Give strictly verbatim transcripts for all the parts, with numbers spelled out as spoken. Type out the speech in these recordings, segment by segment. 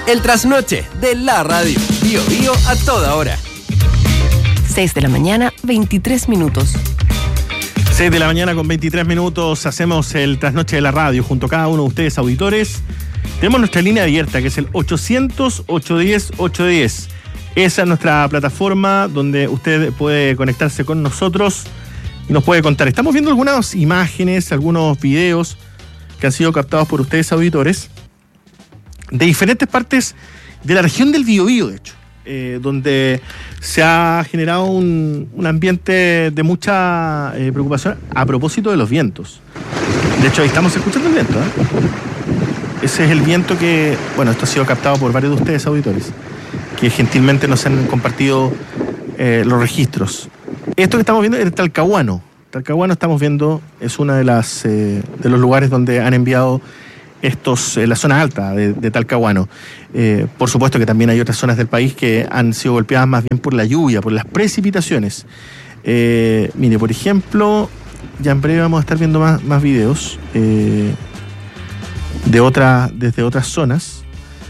El trasnoche de la radio. Bío Bío a toda hora. seis de la mañana, veintitrés minutos. seis de la mañana con veintitrés minutos. Hacemos el trasnoche de la radio junto a cada uno de ustedes, auditores. Tenemos nuestra línea abierta, que es el ochocientos, ochocientos diez, ochocientos diez. Esa es nuestra plataforma donde usted puede conectarse con nosotros y nos puede contar. Estamos viendo algunas imágenes, algunos videos que han sido captados por ustedes, auditores, de diferentes partes de la región del Biobío, de hecho, eh, donde se ha generado un, un ambiente de mucha eh, preocupación a propósito de los vientos. De hecho, ahí estamos escuchando el viento, ¿eh? Ese es el viento que, bueno, esto ha sido captado por varios de ustedes, auditores, que gentilmente nos han compartido eh, los registros. Esto que estamos viendo es el Talcahuano. Talcahuano, estamos viendo, es uno de, las, eh, de los lugares donde han enviado estos, eh, la zona alta de, de Talcahuano. Eh, por supuesto que también hay otras zonas del país que han sido golpeadas más bien por la lluvia, por las precipitaciones. Eh, mire, por ejemplo, ya en breve vamos a estar viendo más, más videos eh, de otra, desde otras zonas.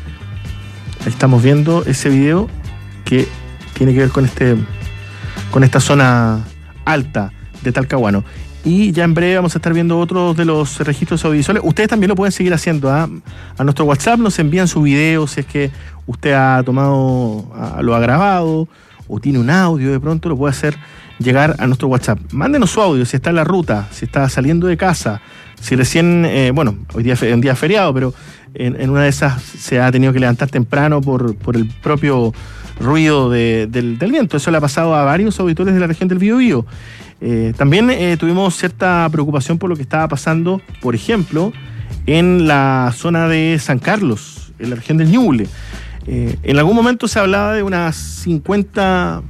Ahí estamos viendo ese video que tiene que ver con, este, con esta zona alta de Talcahuano. Y ya en breve vamos a estar viendo otros de los registros audiovisuales. Ustedes también lo pueden seguir haciendo, ¿eh? A nuestro WhatsApp nos envían su video, si es que usted ha tomado, lo ha grabado o tiene un audio de pronto, lo puede hacer llegar a nuestro WhatsApp. Mándenos su audio, si está en la ruta, si está saliendo de casa, si recién, eh, bueno, hoy día es un día feriado, pero en, en una de esas se ha tenido que levantar temprano por, por el propio ruido de, del, del viento. Eso le ha pasado a varios auditores de la región del Biobío. Eh, también eh, tuvimos cierta preocupación por lo que estaba pasando, por ejemplo, en la zona de San Carlos, en la región del Ñuble. Eh, en algún momento se hablaba de unas cincuenta...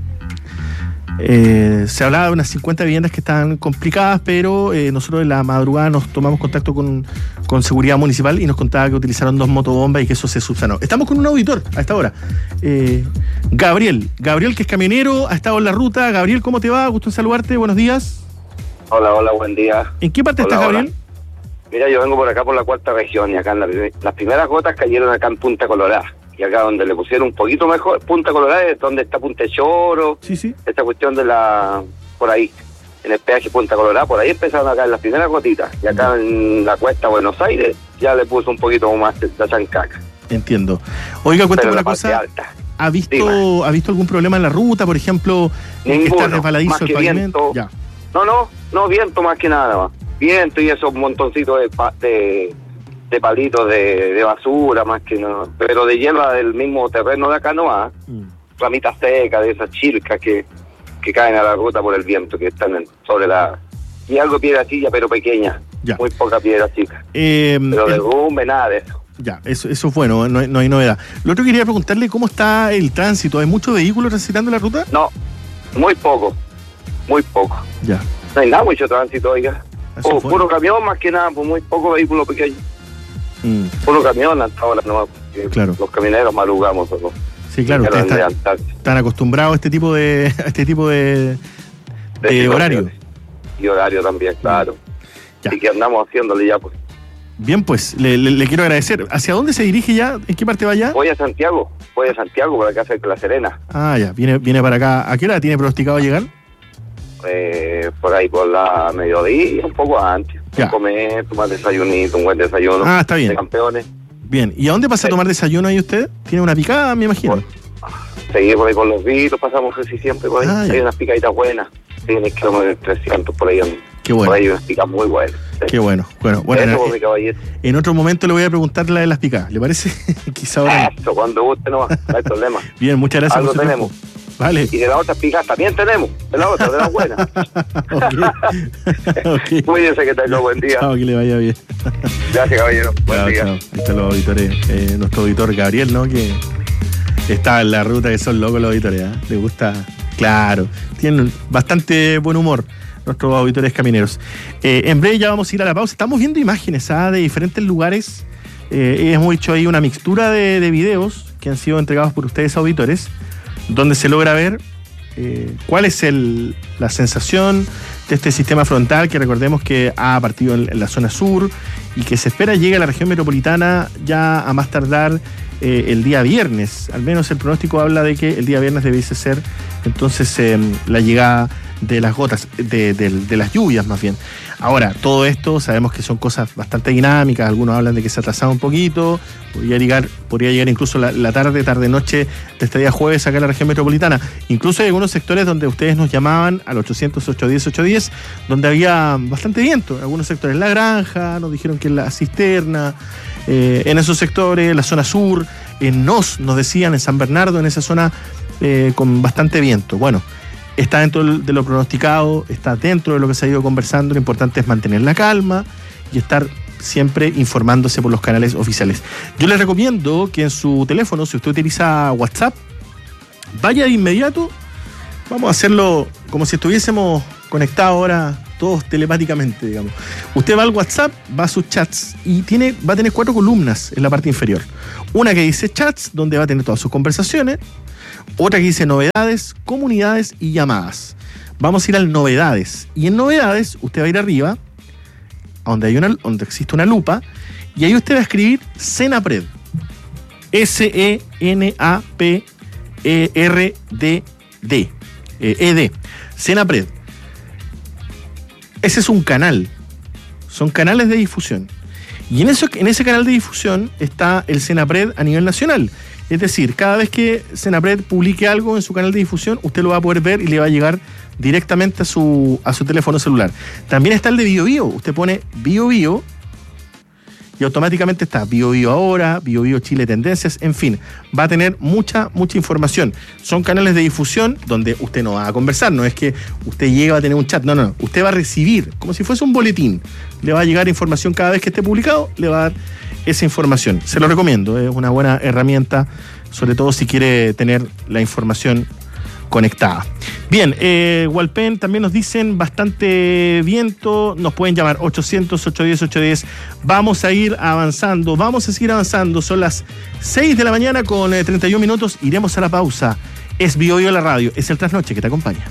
Eh, se hablaba de unas cincuenta viviendas que estaban complicadas, pero eh, nosotros en la madrugada nos tomamos contacto con, con Seguridad Municipal y nos contaba que utilizaron dos motobombas y que eso se subsanó. Estamos con un auditor a esta hora, eh, Gabriel, Gabriel que es camionero, ha estado en la ruta. Gabriel, ¿cómo te va? Gusto en saludarte, buenos días. Hola, hola, buen día. ¿En qué parte hola, estás, hola. Gabriel? Mira, yo vengo por acá por la cuarta región y acá en la, las primeras gotas cayeron acá en Punta Colorada. Y acá donde le pusieron un poquito mejor, Punta Colorada es donde está Punta Choro, sí, sí. Esta cuestión de la, por ahí, en el peaje Punta Colorada, por ahí empezaron acá en las primeras gotitas. Y acá en la cuesta Buenos Aires ya le puso un poquito más de chancaca. Entiendo. Oiga, cuéntame una cosa. Alta. ¿Ha visto, ¿Ha visto algún problema en la ruta, por ejemplo? Ninguno, ¿Está resbaladizo el pavimento? Ya. No, no, no, viento más que nada más. Viento y esos montoncitos de... de de palitos de, de basura más que no, pero de hierba del mismo terreno de acá no hay, mm. ramitas secas de esas chilcas que, que caen a la ruta por el viento, que están en, sobre la... y algo piedra chilla pero pequeña, ya. Muy poca piedra chica, eh, pero el, derrumbe, nada de eso. Ya, eso, eso es bueno, no, no hay novedad. Lo otro quería preguntarle, ¿cómo está el tránsito? ¿Hay muchos vehículos transitando la ruta? No, muy poco, muy poco. Ya. No hay nada mucho tránsito, oiga. Oh, puro camión más que nada, pues muy poco vehículo pequeño. Mm. Puro camión hasta ahora nomás, claro. Los camioneros madrugamos ¿no? Sí, claro, ustedes están, están acostumbrados a este tipo de a este tipo de, de, de horario. Y horario también, claro. Ya. Y que andamos haciéndole ya pues. Bien, pues, le, le, le quiero agradecer. ¿Hacia dónde se dirige ya? ¿En qué parte va ya? Voy a Santiago, voy a Santiago por acá cerca de La Serena. Ah, ya, viene, viene para acá. ¿A qué hora tiene pronosticado llegar? Eh, por ahí por la mediodía, un poco antes. Ya. Comer, tomar desayunito, un buen desayuno. Ah, está bien. De campeones. Bien, ¿y a dónde pasa a tomar desayuno ahí usted? ¿Tiene una picada, me imagino? Por, seguir por ahí con los vitos, pasamos así siempre por ahí. Ah, hay unas picaditas buenas. Tiene kilómetros trescientos por ahí. Qué bueno. Por ahí unas picas muy buenas. Sí. Qué bueno. Bueno, bueno. Eso, en, mi caballero. En otro momento le voy a preguntar la de las picadas, ¿le parece? Quizá ahora. Eso, cuando guste no, no hay problema. Bien, muchas gracias. Algo tenemos. Tiempo. Vale. Y de la otra picadas también tenemos. De la otra, de la buena. Okay. Cuídense, que tenga buen día. Chao, que le vaya bien. Gracias, caballero. Buen chao, día. Chao. Ahí están los auditores. Eh, nuestro auditor Gabriel, ¿no? Que está en la ruta, que son locos los auditores. ¿eh? Le gusta, claro. Tienen bastante buen humor nuestros auditores camineros. Eh, en breve ya vamos a ir a la pausa. Estamos viendo imágenes ¿ah? de diferentes lugares. Eh, hemos hecho ahí una mixtura de, de videos que han sido entregados por ustedes, auditores, donde se logra ver eh, cuál es el, la sensación de este sistema frontal que recordemos que ha partido en, en la zona sur y que se espera llegue a la región metropolitana ya a más tardar eh, el día viernes. Al menos el pronóstico habla de que el día viernes debiese ser entonces eh, la llegada de las gotas, de, de, de las lluvias más bien. Ahora, todo esto sabemos que son cosas bastante dinámicas, algunos hablan de que se ha atrasado un poquito, podría llegar, podría llegar incluso la, la tarde, tarde-noche de este día jueves acá en la región metropolitana. Incluso hay algunos sectores donde ustedes nos llamaban al ochocientos, ochocientos diez, ochocientos diez, donde había bastante viento. En algunos sectores, La Granja, nos dijeron que en La Cisterna, eh, en esos sectores, la zona sur, en Nos, nos decían, en San Bernardo, en esa zona eh, con bastante viento. Bueno, está dentro de lo pronosticado, está dentro de lo que se ha ido conversando. Lo importante es mantener la calma y estar siempre informándose por los canales oficiales. Yo les recomiendo que en su teléfono, si usted utiliza WhatsApp, vaya de inmediato. Vamos a hacerlo como si estuviésemos conectados ahora todos telepáticamente, digamos. Usted va al WhatsApp, va a sus chats y tiene, va a tener cuatro columnas en la parte inferior. Una que dice chats, donde va a tener todas sus conversaciones. Otra que dice novedades, comunidades y llamadas. Vamos a ir al novedades. Y en novedades, usted va a ir arriba, a donde, hay una, donde existe una lupa, y ahí usted va a escribir Senapred. S E N A P E R D D. Eh, E D. Senapred. Ese es un canal. Son canales de difusión. Y en, eso, en ese canal de difusión está el Senapred a nivel nacional. Es decir, cada vez que Senapred publique algo en su canal de difusión, usted lo va a poder ver y le va a llegar directamente a su, a su teléfono celular. También está el de BioBio. Usted pone BioBio y automáticamente está BioBio Ahora, BioBio Chile Tendencias, en fin, va a tener mucha, mucha información. Son canales de difusión donde usted no va a conversar, no es que usted llegue a tener un chat, no, no, no. Usted va a recibir, como si fuese un boletín. Le va a llegar información cada vez que esté publicado, le va a dar esa información. Se lo recomiendo, es una buena herramienta, sobre todo si quiere tener la información conectada. Bien, eh, Walpen también nos dicen bastante viento, nos pueden llamar ochocientos, ochocientos diez, ochocientos diez. Vamos a ir avanzando, vamos a seguir avanzando. Son las seis de la mañana con eh, treinta y un minutos, iremos a la pausa. Es BioBio la radio, es el Trasnoche que te acompaña.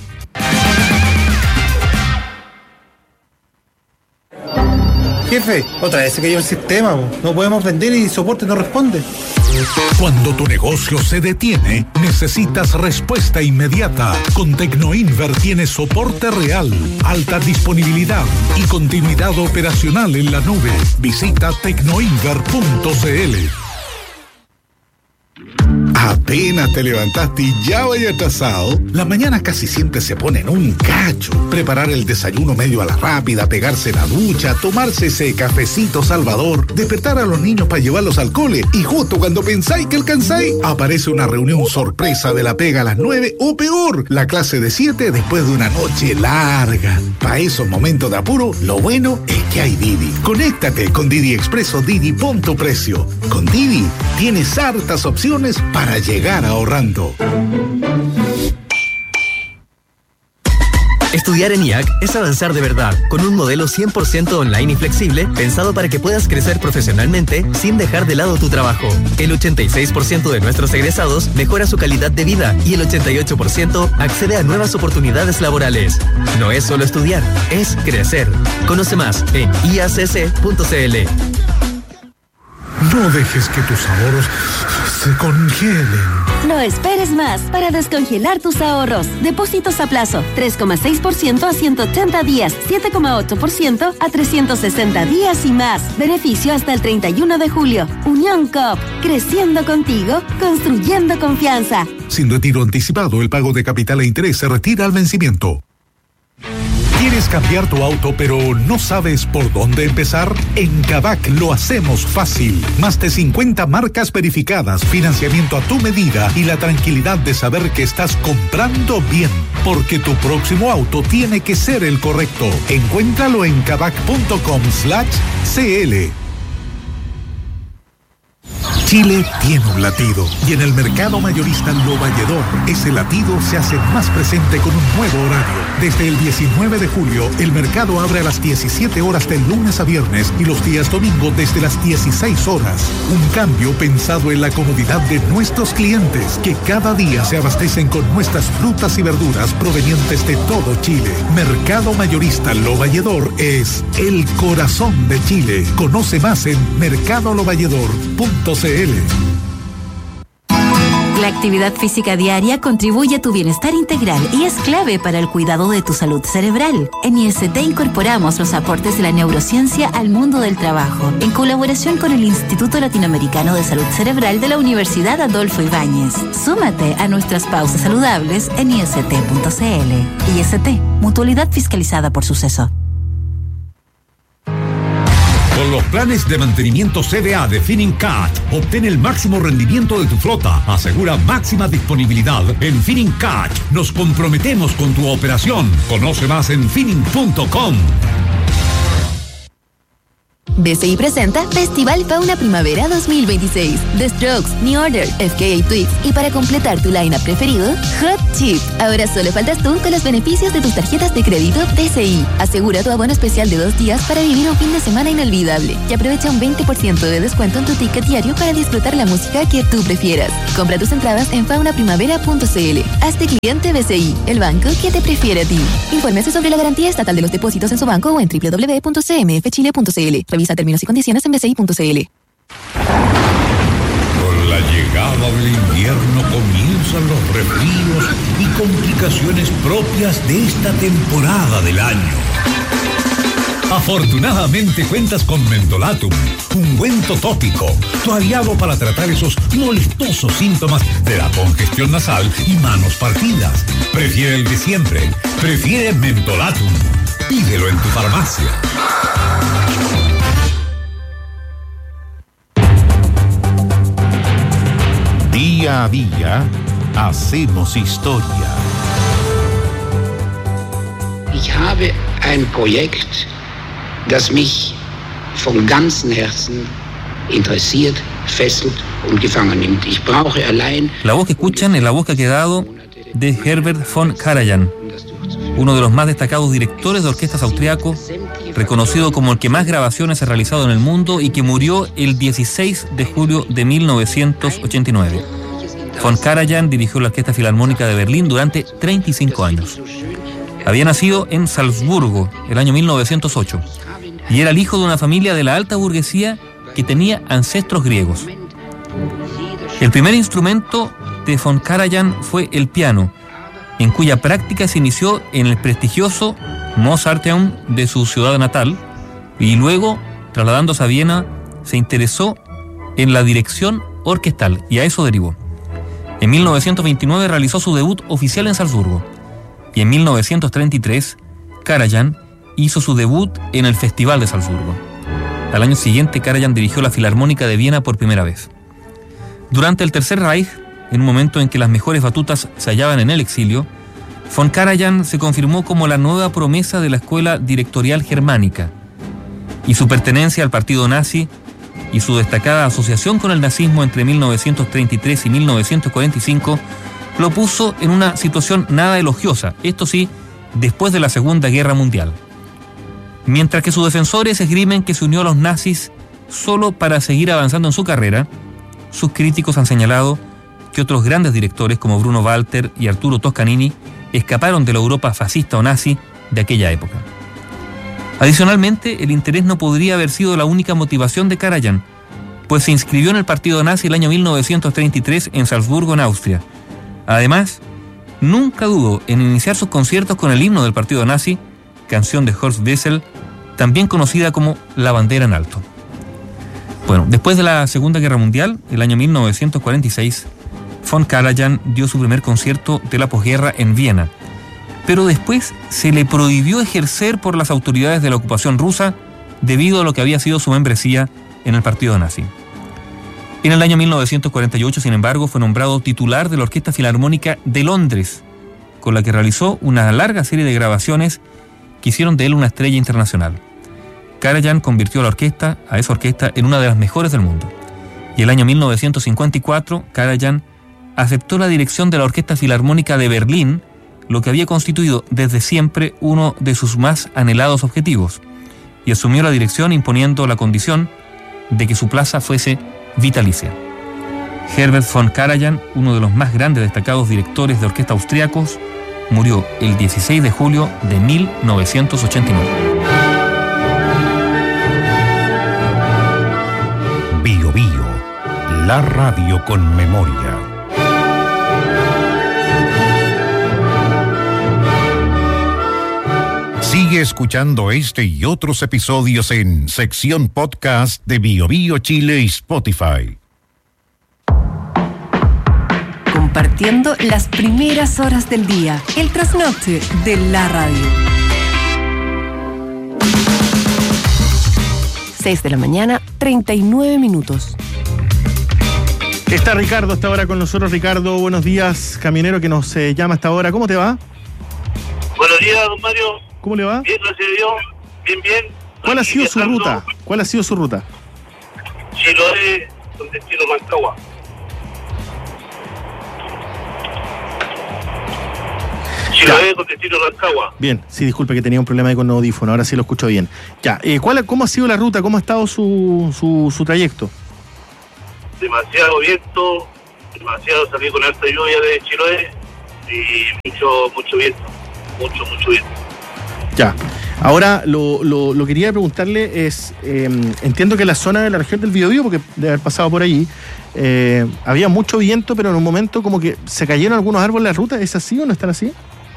Jefe, otra vez se cayó el sistema, no podemos vender y soporte no responde. Cuando tu negocio se detiene, necesitas respuesta inmediata. Con Tecnoinver tienes soporte real, alta disponibilidad y continuidad operacional en la nube. Visita tecnoinver punto c l. Apenas te levantaste y ya vaya atrasado. La mañana casi siempre se pone en un cacho. Preparar el desayuno medio a la rápida, pegarse la ducha, tomarse ese cafecito salvador, despertar a los niños para llevarlos al cole y justo cuando pensáis que alcanzáis, aparece una reunión sorpresa de la pega a las nueve o peor, la clase de siete después de una noche larga. Para esos momentos de apuro, lo bueno es que hay Didi. Conéctate con Didi Expreso Didi Punto Precio. Con Didi tienes hartas opciones para llegar ahorrando. Estudiar en I A C es avanzar de verdad, con un modelo cien por ciento online y flexible, pensado para que puedas crecer profesionalmente sin dejar de lado tu trabajo. El ochenta y seis por ciento de nuestros egresados mejora su calidad de vida y el ochenta y ocho por ciento accede a nuevas oportunidades laborales. No es solo estudiar, es crecer. Conoce más en i a c c punto c l. No dejes que tus ahorros se congelen. No esperes más para descongelar tus ahorros. Depósitos a plazo, tres coma seis por ciento a ciento ochenta días, siete coma ocho por ciento a trescientos sesenta días y más. Beneficio hasta el treinta y uno de julio. Unión Coop, creciendo contigo, construyendo confianza. Sin retiro anticipado, el pago de capital e interés se retira al vencimiento. ¿Quieres cambiar tu auto pero no sabes por dónde empezar? En Kavak lo hacemos fácil. Más de cincuenta marcas verificadas, financiamiento a tu medida y la tranquilidad de saber que estás comprando bien. Porque tu próximo auto tiene que ser el correcto. Encuéntralo en kavak punto com slash c l. Chile tiene un latido y en el mercado mayorista Lo Valledor ese latido se hace más presente con un nuevo horario. Desde el diecinueve de julio el mercado abre a las diecisiete horas de lunes a viernes y los días domingo desde las dieciséis horas. Un cambio pensado en la comodidad de nuestros clientes que cada día se abastecen con nuestras frutas y verduras provenientes de todo Chile. Mercado mayorista Lo Valledor es el corazón de Chile. Conoce más en mercado lo valledor punto c l. La actividad física diaria contribuye a tu bienestar integral y es clave para el cuidado de tu salud cerebral. En I S T incorporamos los aportes de la neurociencia al mundo del trabajo, en colaboración con el Instituto Latinoamericano de Salud Cerebral de la Universidad Adolfo Ibáñez. Súmate a nuestras pausas saludables en i s t punto c l. I S T, mutualidad fiscalizada por Suceso. Con los planes de mantenimiento C V A de Finincat, obtén el máximo rendimiento de tu flota. Asegura máxima disponibilidad. En Finincat nos comprometemos con tu operación. Conoce más en Finin punto com. B C I presenta Festival Fauna Primavera dos mil veintiséis. The Strokes, New Order, F K A Twigs y para completar tu line-up preferido, Hot Chip. Ahora solo faltas tú con los beneficios de tus tarjetas de crédito B C I. Asegura tu abono especial de dos días para vivir un fin de semana inolvidable y aprovecha un veinte por ciento de descuento en tu ticket diario para disfrutar la música que tú prefieras. Compra tus entradas en fauna primavera punto c l. Hazte cliente B C I, el banco que te prefiere a ti. Infórmese sobre la garantía estatal de los depósitos en su banco o en w w w punto c m f chile punto c l. Revisa términos y condiciones en b c i punto c l. Con la llegada del invierno comienzan los resfríos y complicaciones propias de esta temporada del año. Afortunadamente cuentas con Mentolatum, ungüento tópico, tu aliado para tratar esos molestosos síntomas de la congestión nasal y manos partidas. Prefiere el de siempre, prefiere Mentolatum. Pídelo en tu farmacia. Día a día, hacemos historia. Ich habe ein Projekt, das mich von ganzem Herzen interessiert, fesselt und gefangen nimmt. Ich brauche allein... La voz que escuchan es la voz que ha quedado de Herbert von Karajan, uno de los más destacados directores de orquestas austriacos, reconocido como el que más grabaciones ha realizado en el mundo y que murió el dieciséis de julio de mil novecientos ochenta y nueve. Von Karajan dirigió la Orquesta Filarmónica de Berlín durante treinta y cinco años. Había nacido en Salzburgo el año mil novecientos ocho y era el hijo de una familia de la alta burguesía que tenía ancestros griegos. El primer instrumento de Von Karajan fue el piano, en cuya práctica se inició en el prestigioso Mozarteum de su ciudad natal y luego, trasladándose a Viena, se interesó en la dirección orquestal y a eso derivó. En mil novecientos veintinueve realizó su debut oficial en Salzburgo y en mil novecientos treinta y tres Karajan hizo su debut en el Festival de Salzburgo. Al año siguiente Karajan dirigió la Filarmónica de Viena por primera vez. Durante el Tercer Reich, en un momento en que las mejores batutas se hallaban en el exilio, Von Karajan se confirmó como la nueva promesa de la escuela directorial germánica, y su pertenencia al partido nazi y su destacada asociación con el nazismo entre mil novecientos treinta y tres y mil novecientos cuarenta y cinco lo puso en una situación nada elogiosa, esto sí, después de la Segunda Guerra Mundial. Mientras que sus defensores esgrimen que se unió a los nazis solo para seguir avanzando en su carrera, sus críticos han señalado que otros grandes directores como Bruno Walter y Arturo Toscanini escaparon de la Europa fascista o nazi de aquella época. Adicionalmente, el interés no podría haber sido la única motivación de Karajan, pues se inscribió en el partido nazi el año mil novecientos treinta y tres en Salzburgo, en Austria. Además, nunca dudó en iniciar sus conciertos con el himno del partido nazi, canción de Horst Wessel, también conocida como La Bandera en Alto. Bueno, después de la Segunda Guerra Mundial, el año mil novecientos cuarenta y seis, Von Karajan dio su primer concierto de la posguerra en Viena, pero después se le prohibió ejercer por las autoridades de la ocupación rusa debido a lo que había sido su membresía en el partido nazi. En el año mil novecientos cuarenta y ocho, sin embargo, fue nombrado titular de la Orquesta Filarmónica de Londres, con la que realizó una larga serie de grabaciones que hicieron de él una estrella internacional. Karajan convirtió a la orquesta, a esa orquesta, en una de las mejores del mundo. Y el año mil novecientos cincuenta y cuatro, Karajan aceptó la dirección de la Orquesta Filarmónica de Berlín, lo que había constituido desde siempre uno de sus más anhelados objetivos, y asumió la dirección imponiendo la condición de que su plaza fuese vitalicia. Herbert von Karajan, uno de los más grandes destacados directores de orquesta austriacos, murió el dieciséis de julio de mil novecientos ochenta y nueve. Bio Bio, la radio con memoria. Sigue escuchando este y otros episodios en sección podcast de BioBio Chile y Spotify. Compartiendo las primeras horas del día. El trasnoche de la radio. seis de la mañana, treinta y nueve minutos. Está Ricardo hasta ahora con nosotros. Ricardo, buenos días, camionero que nos eh, llama hasta ahora. ¿Cómo te va? Buenos días, don Mario. ¿Cómo le va? Bien, gracias a Dios. Bien, bien. ¿Cuál ha sido su ruta? ¿Cuál ha sido su ruta? Chiloé, con destino Rancagua. Chiloé, con destino Rancagua. Bien, sí, disculpe que tenía un problema ahí con el audífono, ahora sí lo escucho bien. Ya, eh, ¿cuál, ¿cómo ha sido la ruta? ¿Cómo ha estado su, su, su trayecto? Demasiado viento, demasiado salí con alta lluvia de Chiloé y mucho, mucho viento, mucho, mucho viento. Ya, ahora lo, lo, lo quería preguntarle es, eh, entiendo que en la zona de la región del Biobío, porque de haber pasado por allí, eh, había mucho viento, pero en un momento como que se cayeron algunos árboles en la ruta. ¿Es así o no están así?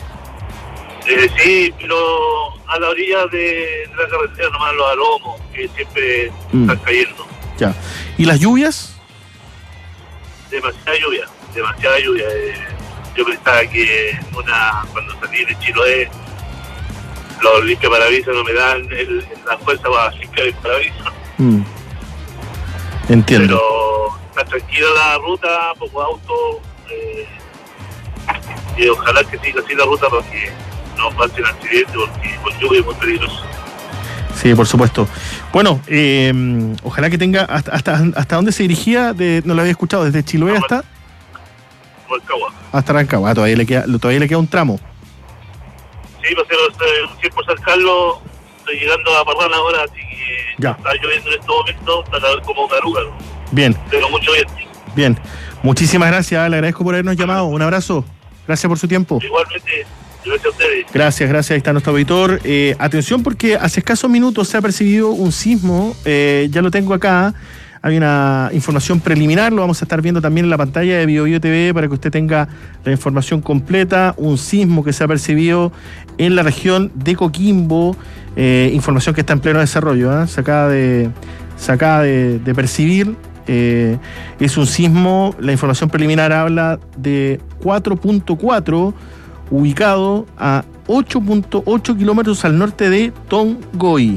Eh, sí, pero a la orilla de, de la carretera nomás los aromos, que siempre mm. están cayendo. Ya, ¿y las lluvias? Demasiada lluvia, demasiada lluvia. Eh, yo pensaba que una cuando salí de Chiloé, los limpiaparabrisas no me dan el, la fuerza para limpiar el parabrisas. Mm. Entiendo. Pero está tranquila la ruta, poco auto, eh, y ojalá que siga así la ruta para que no pasen accidentes, porque con lluvia es muy peligroso. Sí, por supuesto. Bueno, eh, ojalá que tenga hasta hasta, hasta dónde se dirigía, de, no lo había escuchado, desde Chiloé hasta Rancagua. Hasta Rancagua, ah, todavía le queda, todavía le queda un tramo. Sí, va a ser cien por San Carlos, estoy llegando a Parrana ahora, así que ya. Está lloviendo en estos momentos, está como caruga, ¿no? Bien. Pero mucho viento. Bien, muchísimas gracias, le agradezco por habernos llamado, un abrazo, gracias por su tiempo. Igualmente. Gracias a ustedes. Gracias, gracias. Ahí está nuestro auditor. Eh, atención porque hace escasos minutos se ha percibido un sismo. Eh, ya lo tengo acá. Hay una información preliminar. Lo vamos a estar viendo también en la pantalla de BioBio T V para que usted tenga la información completa. Un sismo que se ha percibido en la región de Coquimbo. Eh, información que está en pleno desarrollo. ¿eh? Se acaba de, se acaba de, de percibir. Eh, es un sismo. La información preliminar habla de cuatro punto cuatro. Ubicado a ocho punto ocho kilómetros al norte de Tongoy.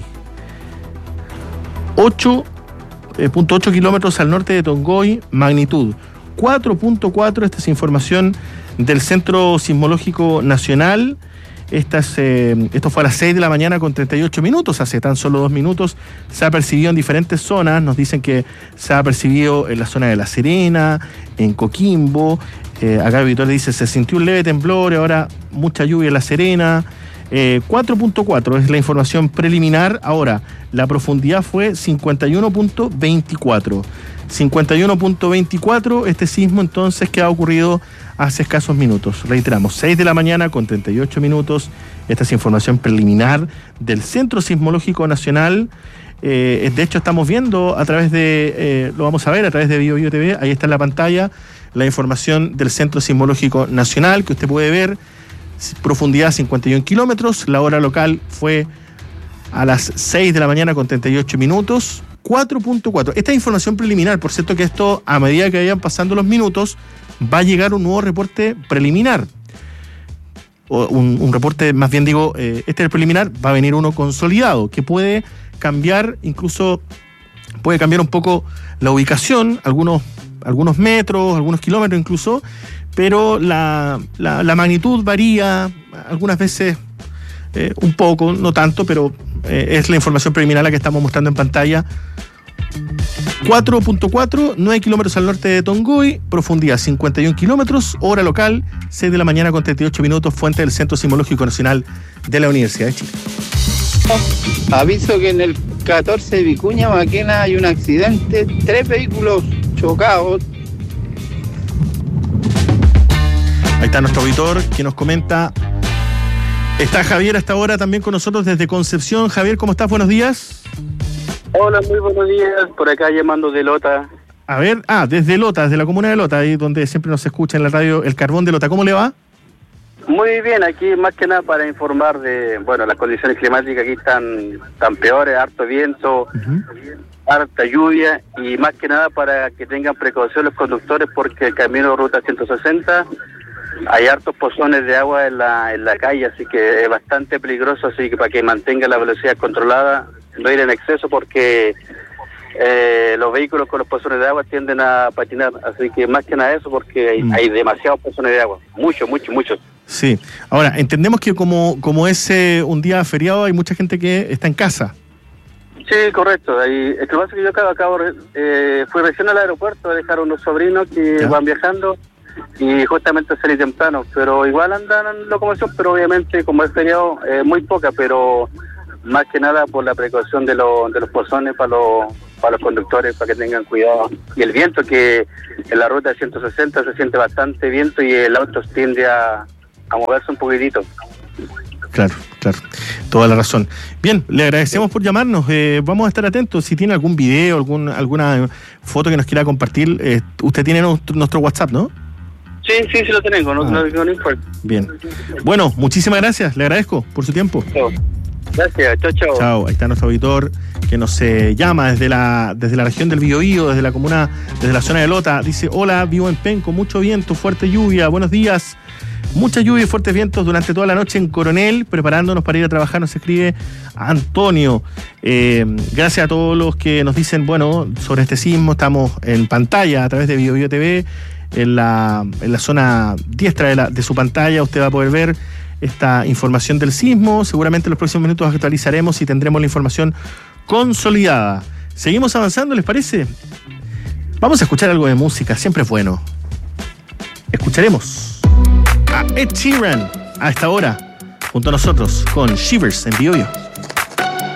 ocho punto ocho kilómetros al norte de Tongoy, magnitud cuatro punto cuatro. Esta es información del Centro Sismológico Nacional. Esta es, eh, esto fue a las seis de la mañana con treinta y ocho minutos, hace tan solo dos minutos. Se ha percibido en diferentes zonas. Nos dicen que se ha percibido en la zona de La Serena, en Coquimbo. Eh, acá el auditor dice, se sintió un leve temblor, ahora mucha lluvia en La Serena. Eh, cuatro punto cuatro es la información preliminar. Ahora, la profundidad fue cincuenta y uno punto veinticuatro. cincuenta y uno punto veinticuatro, este sismo entonces que ha ocurrido hace escasos minutos. Reiteramos, seis de la mañana con treinta y ocho minutos. Esta es información preliminar del Centro Sismológico Nacional. Eh, de hecho, estamos viendo a través de, eh, lo vamos a ver a través de BioBio T V, ahí está en la pantalla, la información del Centro Sismológico Nacional, que usted puede ver, profundidad cincuenta y un kilómetros, la hora local fue a las seis de la mañana con treinta y ocho minutos, cuatro punto cuatro. Esta es información preliminar, por cierto que esto, a medida que vayan pasando los minutos, va a llegar un nuevo reporte preliminar. O un, un reporte, más bien digo, eh, este es el preliminar, va a venir uno consolidado, que puede cambiar, incluso puede cambiar un poco la ubicación, algunos, algunos metros, algunos kilómetros incluso, pero la, la, la magnitud varía, algunas veces eh, un poco, no tanto, pero eh, es la información preliminar la que estamos mostrando en pantalla. cuatro punto cuatro, nueve kilómetros al norte de Tongoy, profundidad cincuenta y un kilómetros, hora local, seis de la mañana con treinta y ocho minutos, fuente del Centro Sismológico Nacional de la Universidad de Chile. Aviso que en el catorce de Vicuña, Maquena, hay un accidente, tres vehículos chocados. Ahí está nuestro auditor que nos comenta. Está Javier hasta ahora también con nosotros desde Concepción. Javier, ¿cómo estás? Buenos días. Hola, muy buenos días. Por acá llamando de Lota. A ver, ah, desde Lota, desde la comuna de Lota, ahí donde siempre nos escucha en la radio El Carbón de Lota. ¿Cómo le va? Muy bien, aquí más que nada para informar de, bueno, las condiciones climáticas aquí están, están peores, harto viento, uh-huh. harta lluvia, y más que nada para que tengan precaución los conductores, porque el camino Ruta ciento sesenta hay hartos pozones de agua en la, en la calle, así que es bastante peligroso, así que para que mantenga la velocidad controlada, no ir en exceso, porque eh, los vehículos con los pozones de agua tienden a patinar, así que más que nada eso, porque hay, mm. hay demasiados pozones de agua, muchos, muchos, muchos. Sí, ahora entendemos que como, como es eh, un día feriado, hay mucha gente que está en casa. Sí, correcto. Ahí, el que pasa es que yo acabo, acabo eh, fui recién al aeropuerto a dejar unos sobrinos que ¿Ya? van viajando, y justamente salí temprano, pero igual andan en locomoción, pero obviamente como es feriado, eh, muy poca, pero más que nada por la precaución de, lo, de los pozones para los, para los conductores, para que tengan cuidado. Y el viento, que en la ruta de ciento sesenta se siente bastante viento y el auto tiende a, a moverse un poquitito. Claro, claro, toda la razón. Bien, le agradecemos por llamarnos, eh, vamos a estar atentos. Si tiene algún video, algún, alguna foto que nos quiera compartir, eh, usted tiene nuestro, nuestro WhatsApp, ¿no? Sí, sí, sí lo tenemos, no, ah. no, no importa. Bien, bueno, muchísimas gracias, le agradezco por su tiempo. Chao. Gracias, chao, chao. Chao, ahí está nuestro auditor que nos eh, llama desde la desde la región del Biobío, desde la comuna, desde la zona de Lota. Dice, hola, vivo en Penco, mucho viento, fuerte lluvia, buenos días. Mucha lluvia y fuertes vientos durante toda la noche en Coronel, preparándonos para ir a trabajar, nos escribe Antonio. Eh, gracias a todos los que nos dicen, bueno, sobre este sismo. Estamos en pantalla a través de Biobío T V, en la, en la zona diestra de, la, de su pantalla usted va a poder ver esta información del sismo. Seguramente en los próximos minutos actualizaremos y tendremos la información consolidada. Seguimos avanzando, ¿les parece? Vamos a escuchar algo de música, siempre es bueno. Escucharemos a Ed Sheeran a esta hora, junto a nosotros, con Shivers en Biobío.